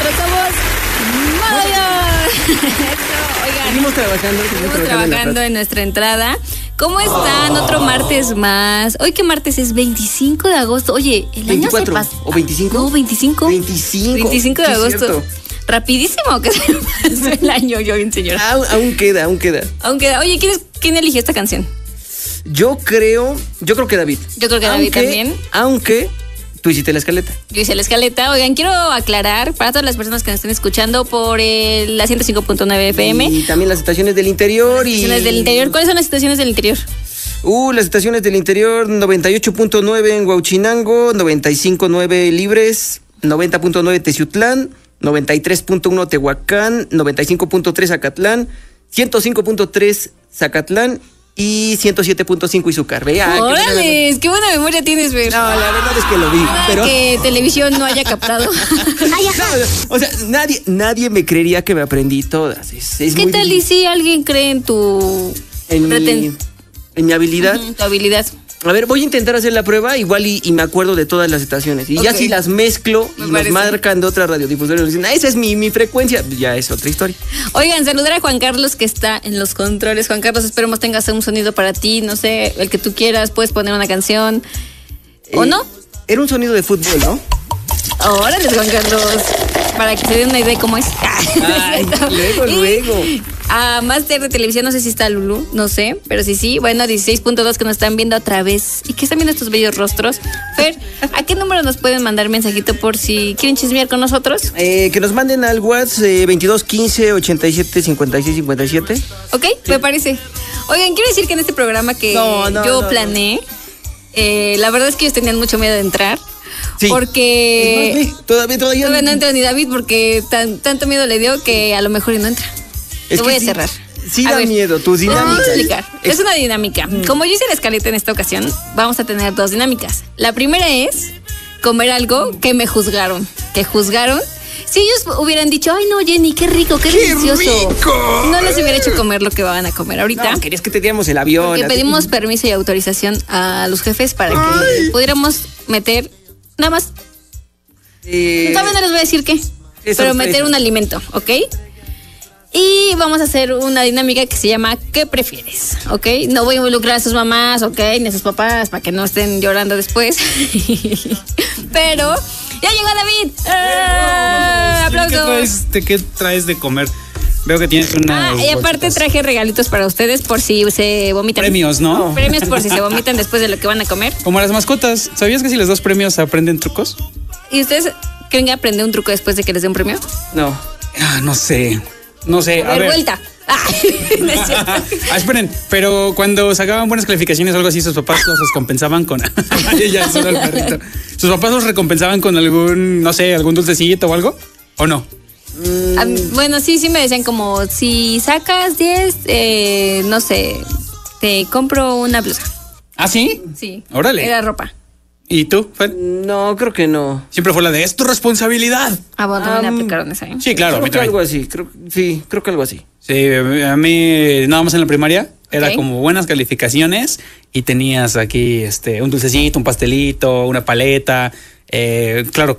nosotros somos Modo. Oigan, seguimos trabajando en nuestra entrada. ¿Cómo están? Otro martes más. Hoy, ¿qué martes es? 25 de agosto. Oye, el 24, año se pasa. ¿o 25? No, 25. 25 de agosto. Rapidísimo que se pasó el año, yo bien señora. Aún queda. Oye, ¿quién eligió esta canción? Yo creo que David. Yo creo que David también. Aunque tú hiciste la escaleta. Yo hice la escaleta. Oigan, quiero aclarar para todas las personas que nos estén escuchando por la 105.9 FM. Y también las estaciones del interior. ¿Cuáles son las estaciones del interior? Las estaciones del interior, 98.9 en Huauchinango, 95.9 Libres, 90.9 Teciutlán, 93.1 Tehuacán, 95.3 Acatlán, 105.3 Zacatlán y 107.5 Izúcar. ¡Órale! ¡Qué buena memoria tienes, Fer! No, la verdad es que lo vi. Pero que televisión no haya captado. o sea, nadie me creería que me aprendí todas. ¿Qué tal y si alguien cree en tu... en mi habilidad? Tu habilidad. A ver, voy a intentar hacer la prueba igual y me acuerdo de todas las estaciones. Y ya si las mezclo y nos marcan de otras radiodifusores, dicen, esa es mi frecuencia, ya es otra historia. Oigan, saludar a Juan Carlos que está en los controles. Juan Carlos, esperemos tengas un sonido para ti, no sé, el que tú quieras, puedes poner una canción. ¿O no? Era un sonido de fútbol, ¿no? Órale, Juan Carlos, para que se den una idea de cómo es. Ay, luego. A Máster de Televisión, no sé si está Lulú, no sé, pero sí, bueno, 16.2 que nos están viendo otra vez y que están viendo estos bellos rostros. Fer, ¿a qué número nos pueden mandar mensajito por si quieren chismear con nosotros? Que nos manden al WhatsApp 22 15 87 56 57. Ok, sí. Me parece. Oigan, quiero decir que en este programa que yo planeé, la verdad es que ellos tenían mucho miedo de entrar. Sí. Porque todavía no entra ni David porque tanto miedo le dio que a lo mejor no entra. Te voy a cerrar. Sí da miedo, tus dinámicas. Vamos a explicar. Es una dinámica. Como yo hice la escaleta en esta ocasión, vamos a tener dos dinámicas. La primera es comer algo que me juzgaron. Si ellos hubieran dicho, ay no, Jenny, qué rico, qué delicioso. Rico. No les hubiera hecho comer lo que van a comer ahorita. No, querías que te diéramos el avión. Porque pedimos permiso y autorización a los jefes para que pudiéramos meter nada más. Todavía no les voy a decir qué. Pero meter un alimento, ¿ok? Y vamos a hacer una dinámica que se llama ¿qué prefieres? ¿Ok? No voy a involucrar a sus mamás, ¿ok? Ni a sus papás para que no estén llorando después. Pero ¡ya llegó David! ¡Aplausos! ¿Qué traes de comer? Veo que tienes una. Y aparte traje regalitos para ustedes por si se vomitan. Premios, ¿no? Premios por si se vomitan después de lo que van a comer. Como las mascotas. ¿Sabías que si les das premios aprenden trucos? ¿Y ustedes creen que aprenden un truco después de que les den un premio? No. No sé. A ver. Vuelta. No es cierto. Esperen, pero cuando sacaban buenas calificaciones o algo así, sus papás los recompensaban con. Ya solo el perrito. ¿Sus papás los recompensaban con algún, no sé, algún dulcecito o algo? ¿O no? Bueno, sí me decían como, si sacas 10, no sé, te compro una blusa. ¿Ah, sí? Sí. Órale. Era ropa. ¿Y tú, Fer? No, creo que no. Siempre fue la de, es tu responsabilidad. Bueno, también aplicaron esa, ¿eh? Sí, claro. Creo que algo así, creo que algo así. Sí, a mí nada más en la primaria era como buenas calificaciones y tenías aquí un dulcecito, un pastelito, una paleta, claro,